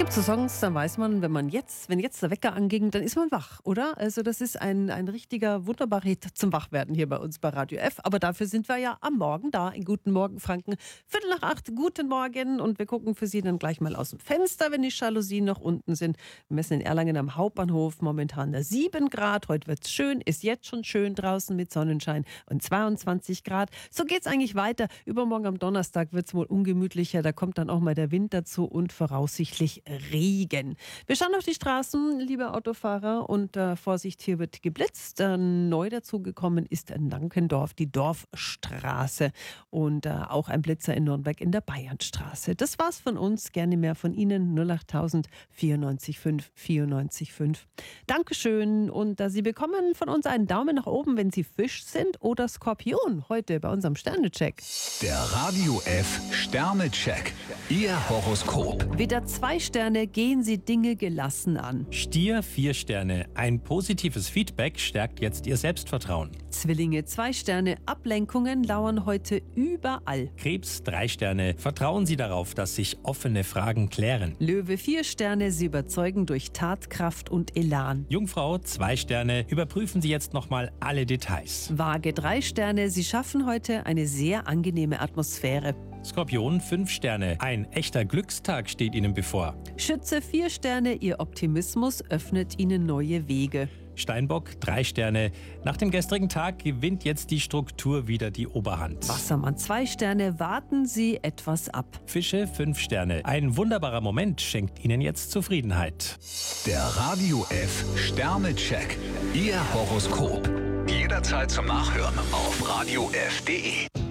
gibt so Songs, da weiß man, wenn jetzt der Wecker anging, dann ist man wach, oder? Also das ist ein richtiger wunderbarer Hit zum Wachwerden hier bei uns bei Radio F. Aber dafür sind wir ja am Morgen da, in Guten Morgen Franken. 7:45, guten Morgen. Und wir gucken für Sie dann gleich mal aus dem Fenster, wenn die Jalousien noch unten sind. Wir messen in Erlangen am Hauptbahnhof momentan 7 Grad. Heute wird's schön, ist jetzt schon schön draußen mit Sonnenschein und 22 Grad. So geht's eigentlich weiter. Übermorgen am Donnerstag wird's wohl ungemütlicher. Da kommt dann auch mal der Wind dazu und voraussichtlich Regen. Wir schauen auf die Straßen, liebe Autofahrer, und Vorsicht, hier wird geblitzt. Neu dazugekommen ist in Lankendorf die Dorfstraße und auch ein Blitzer in Nürnberg in der Bayernstraße. Das war's von uns, gerne mehr von Ihnen, 08000 94 5 94 5. Dankeschön, und Sie bekommen von uns einen Daumen nach oben, wenn Sie Fisch sind oder Skorpion, heute bei unserem Sternecheck. Der Radio F Sternecheck. Ihr Horoskop. Widder 2 Sterne, gehen Sie Dinge gelassen an. Stier 4 Sterne. Ein positives Feedback stärkt jetzt Ihr Selbstvertrauen. Zwillinge 2 Sterne, Ablenkungen lauern heute überall. Krebs 3 Sterne. Vertrauen Sie darauf, dass sich offene Fragen klären. Löwe 4 Sterne, Sie überzeugen durch Tatkraft und Elan. Jungfrau 2 Sterne. Überprüfen Sie jetzt nochmal alle Details. Waage 3 Sterne, Sie schaffen heute eine sehr angenehme Atmosphäre. Skorpion 5 Sterne. Ein echter Glückstag steht Ihnen bevor. Schütze 4 Sterne, Ihr Optimismus öffnet Ihnen neue Wege. Steinbock 3 Sterne. Nach dem gestrigen Tag gewinnt jetzt die Struktur wieder die Oberhand. Wassermann 2 Sterne, warten Sie etwas ab. Fische 5 Sterne. Ein wunderbarer Moment schenkt Ihnen jetzt Zufriedenheit. Der Radio F Sternecheck. Ihr Horoskop. Jederzeit zum Nachhören auf radiof.de.